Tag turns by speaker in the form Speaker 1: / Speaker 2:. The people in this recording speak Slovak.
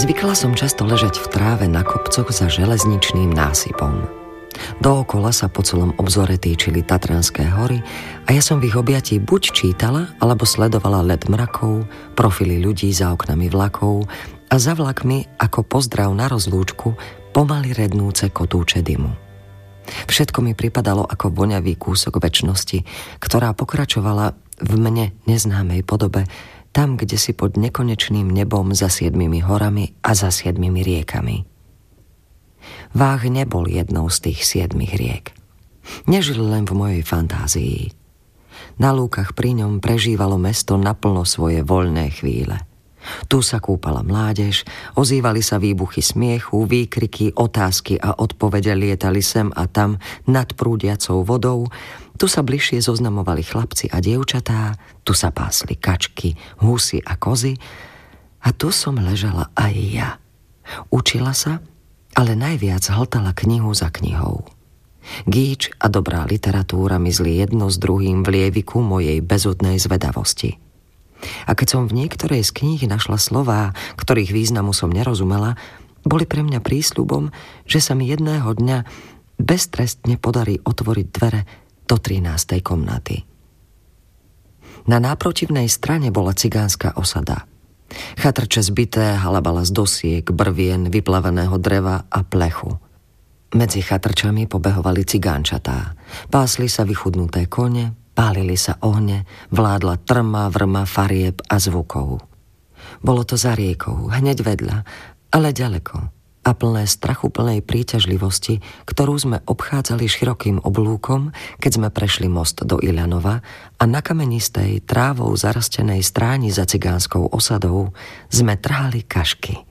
Speaker 1: Zvykla som často ležať v tráve na kopcoch za železničným násypom. Dookola sa po celom obzore týčili Tatranské hory a ja som v ich objatí buď čítala, alebo sledovala let mrakov, profily ľudí za oknami vlakov a za vlakmi ako pozdrav na rozlúčku pomaly rednúce kotúče dymu. Všetko mi pripadalo ako voňavý kúsok večnosti, ktorá pokračovala v mne neznámej podobe, tam, kde si pod nekonečným nebom za 7 horami a za 7 riekami. Váh nebol jednou z tých 7 riek. Nežil len v mojej fantázii. Na lúkach pri ňom prežívalo mesto naplno svoje voľné chvíle. Tu sa kúpala mládež, ozývali sa výbuchy smiechu, výkriky, otázky a odpovede lietali sem a tam nad prúdiacou vodou. Tu sa bližšie zoznamovali chlapci a dievčatá, tu sa pásli kačky, husy a kozy a tu som ležala aj ja. Učila sa, ale najviac hltala knihu za knihou. Gíč a dobrá literatúra mizli jedno s druhým v lieviku mojej bezodnej zvedavosti. A keď som v niektorej z kníh našla slová, ktorých významu som nerozumela, boli pre mňa prísľubom, že sa mi jedného dňa beztrestne podarí otvoriť dvere do 13. komnaty. Na náprotivnej strane bola cigánska osada. Chatrče zbité halabala z dosiek, brvien, vyplaveného dreva a plechu. Medzi chatrčami pobehovali cigánčatá. Pásli sa vychudnuté kone, pálili sa ohne, vládla trma, vrma, farieb a zvukov. Bolo to za riekou, hneď vedľa, ale ďaleko a plné strachu plnej príťažlivosti, ktorú sme obchádzali širokým oblúkom, keď sme prešli most do Iľanova a na kamenistej, trávou zarastenej stráni za cigánskou osadou sme trhali kašky.